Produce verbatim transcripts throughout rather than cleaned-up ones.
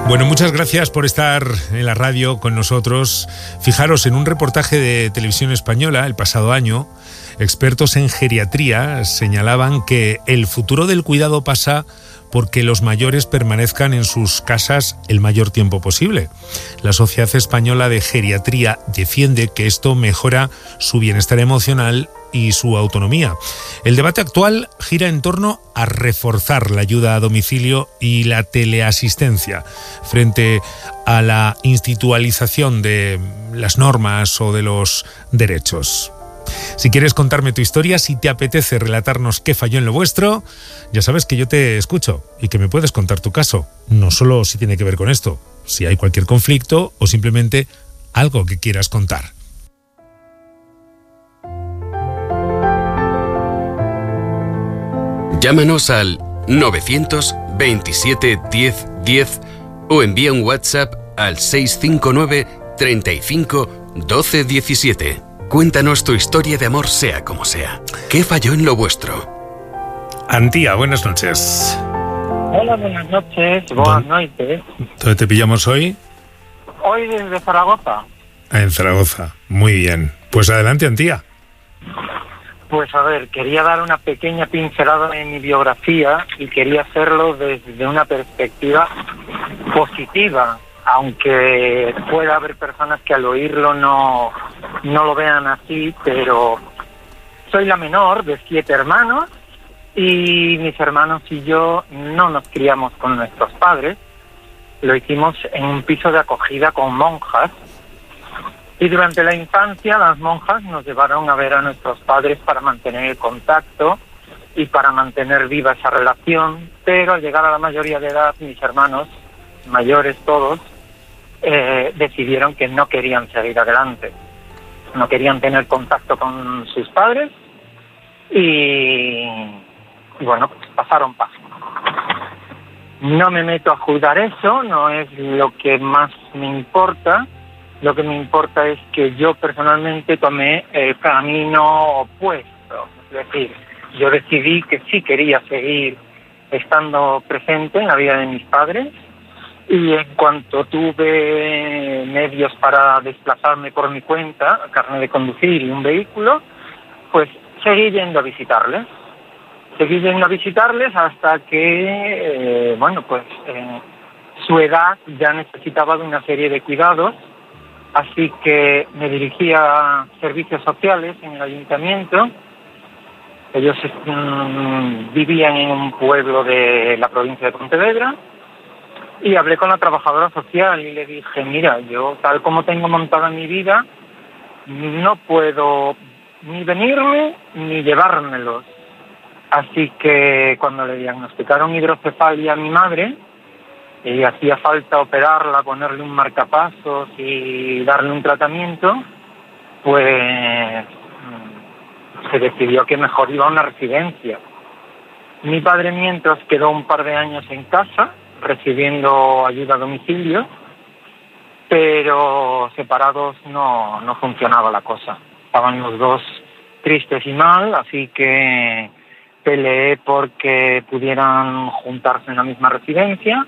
Bueno, muchas gracias por estar en la radio con nosotros. Fijaros, en un reportaje de Televisión Española el pasado año, expertos en geriatría señalaban que el futuro del cuidado pasa porque los mayores permanezcan en sus casas el mayor tiempo posible. La Sociedad Española de Geriatría defiende que esto mejora su bienestar emocional y su autonomía. El debate actual gira en torno a reforzar la ayuda a domicilio y la teleasistencia frente a la institucionalización de las normas o de los derechos. Si quieres contarme tu historia, si te apetece relatarnos qué falló en lo vuestro, ya sabes que yo te escucho y que me puedes contar tu caso, no solo si tiene que ver con esto, si hay cualquier conflicto o simplemente algo que quieras contar. Llámanos al novecientos veintisiete diez diez o envía un WhatsApp al seis cinco nueve treinta y cinco doce diecisiete. Cuéntanos tu historia de amor, sea como sea. ¿Qué falló en lo vuestro? Antía, buenas noches. Hola, buenas noches. Buenas noches. ¿Dónde te pillamos hoy? Hoy desde Zaragoza. En Zaragoza. Muy bien. Pues adelante, Antía. Pues a ver, quería dar una pequeña pincelada en mi biografía y quería hacerlo desde una perspectiva positiva, aunque pueda haber personas que al oírlo no, no lo vean así, pero soy la menor de siete hermanos y mis hermanos y yo no nos criamos con nuestros padres, lo hicimos en un piso de acogida con monjas. Y durante la infancia las monjas nos llevaron a ver a nuestros padres para mantener el contacto y para mantener viva esa relación, pero al llegar a la mayoría de edad, mis hermanos, mayores todos, eh, decidieron que no querían seguir adelante, no querían tener contacto con sus padres y, y bueno, pues pasaron paso. No me meto a juzgar eso, no es lo que más me importa. Lo que me importa es que yo personalmente tomé el camino opuesto. Es decir, yo decidí que sí quería seguir estando presente en la vida de mis padres y en cuanto tuve medios para desplazarme por mi cuenta, carnet de conducir y un vehículo, pues seguí yendo a visitarles. Seguí yendo a visitarles hasta que, eh, bueno, pues eh, su edad ya necesitaba de una serie de cuidados. Así que me dirigí a servicios sociales en el ayuntamiento. Ellos mmm, vivían en un pueblo de la provincia de Pontevedra y hablé con la trabajadora social y le dije, mira, yo tal como tengo montada mi vida, no puedo ni venirme ni llevármelos. Así que cuando le diagnosticaron hidrocefalia a mi madre, y hacía falta operarla, ponerle un marcapasos y darle un tratamiento, pues se decidió que mejor iba a una residencia. Mi padre mientras quedó un par de años en casa, recibiendo ayuda a domicilio, pero separados no, no funcionaba la cosa. Estaban los dos tristes y mal, así que peleé porque pudieran juntarse en la misma residencia,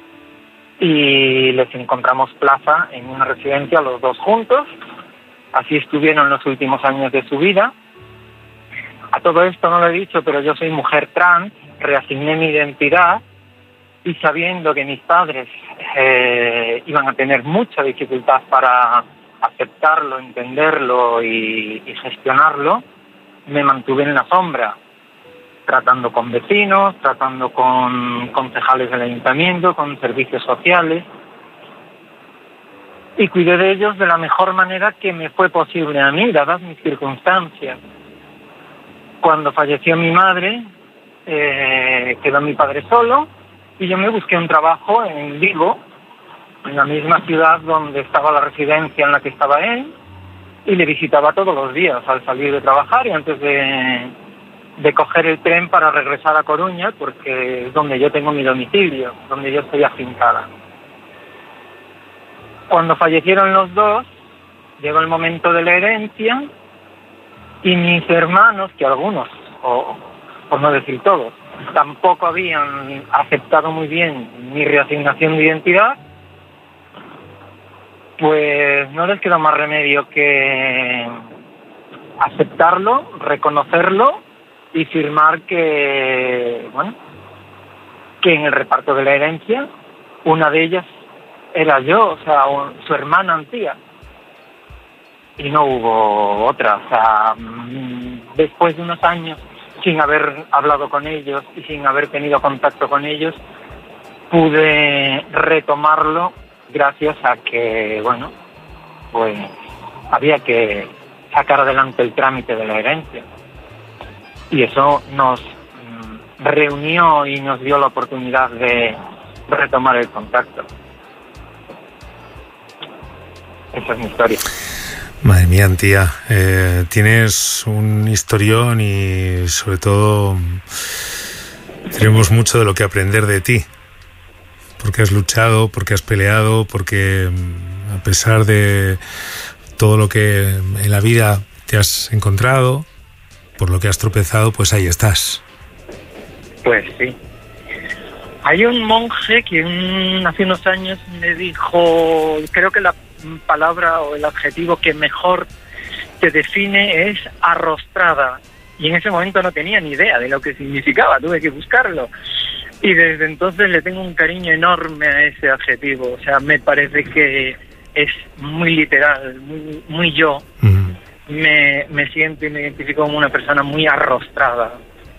y les encontramos plaza en una residencia los dos juntos. Así estuvieron los últimos años de su vida. A todo esto no lo he dicho, pero yo soy mujer trans, reasigné mi identidad y sabiendo que mis padres eh, iban a tener mucha dificultad para aceptarlo, entenderlo y, y gestionarlo, me mantuve en la sombra, tratando con vecinos, tratando con concejales del ayuntamiento, con servicios sociales, y cuidé de ellos de la mejor manera que me fue posible a mí, dadas mis circunstancias. Cuando falleció mi madre, eh, quedó mi padre solo, y yo me busqué un trabajo en Vigo, en la misma ciudad donde estaba la residencia en la que estaba él, y le visitaba todos los días al salir de trabajar y antes de... de coger el tren para regresar a Coruña, porque es donde yo tengo mi domicilio, donde yo estoy afincada. Cuando fallecieron los dos, llegó el momento de la herencia y mis hermanos, que algunos, o por no decir todos, tampoco habían aceptado muy bien mi reasignación de identidad, pues no les queda más remedio que aceptarlo, reconocerlo y firmar que, bueno, que en el reparto de la herencia una de ellas era yo, o sea, su hermana Antía. Y no hubo otra, o sea, después de unos años sin haber hablado con ellos y sin haber tenido contacto con ellos, pude retomarlo gracias a que, bueno, pues había que sacar adelante el trámite de la herencia. Y eso nos mm, reunió y nos dio la oportunidad de retomar el contacto. Esa es mi historia. Madre mía, Antía, eh, tienes un historión y sobre todo tenemos mucho de lo que aprender de ti, porque has luchado, porque has peleado, porque a pesar de todo lo que en la vida te has encontrado, por lo que has tropezado, pues ahí estás. Pues sí. Hay un monje que un, hace unos años me dijo, creo que la palabra o el adjetivo que mejor te define es arrostrada, y en ese momento no tenía ni idea de lo que significaba, tuve que buscarlo, y desde entonces le tengo un cariño enorme a ese adjetivo. O sea, me parece que es muy literal, muy, muy yo. Uh-huh. me, me siento y me identifico como una persona muy arrostrada,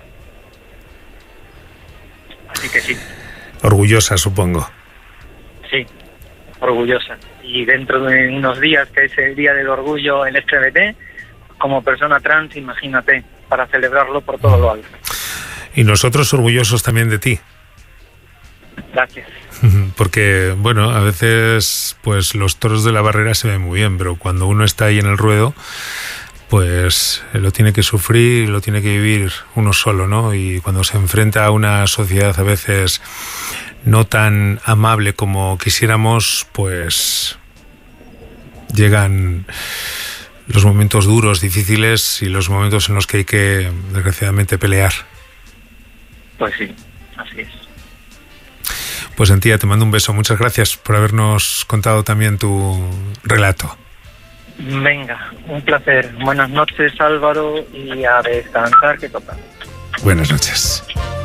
así que sí. Orgullosa, supongo. Sí, orgullosa. Y dentro de unos días, que es el Día del Orgullo L G B T, como persona trans, imagínate, para celebrarlo por todo lo alto. Y nosotros orgullosos también de ti. Gracias. Porque, bueno, a veces pues los toros de la barrera se ven muy bien, pero cuando uno está ahí en el ruedo, pues lo tiene que sufrir, lo tiene que vivir uno solo, ¿no? Y cuando se enfrenta a una sociedad a veces no tan amable como quisiéramos, pues llegan los momentos duros, difíciles, y los momentos en los que hay que, desgraciadamente, pelear. Pues sí, así es. Pues Antía, te mando un beso. Muchas gracias por habernos contado también tu relato. Venga, un placer. Buenas noches, Álvaro, y a descansar que toca. Buenas noches.